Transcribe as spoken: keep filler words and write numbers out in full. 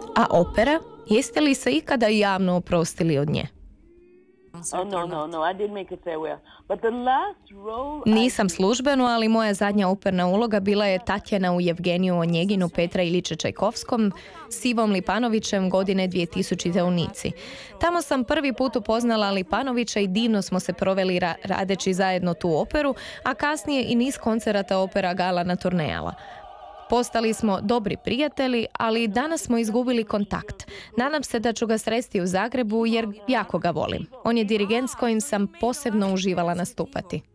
A opera? Jeste li se ikada javno oprostili od nje? Oh, no, no, no, I didn't make it farewell. But the last role I Nisam službeno, ali moja zadnja operna uloga bila je Tatjana u Jevgeniju Onjeginu Petra Ilića Čajkovskom s Ivom Lipanovićem godine dvije tisućite u Nici. Tamo sam prvi put upoznala Lipanovića i divno smo se proveli ra- radeći zajedno tu operu, a kasnije i niz koncerata opera gala na turnejala. Postali smo dobri prijatelji, ali danas smo izgubili kontakt. Nadam se da ću ga sresti u Zagrebu jer jako ga volim. On je dirigent s kojim sam posebno uživala nastupati.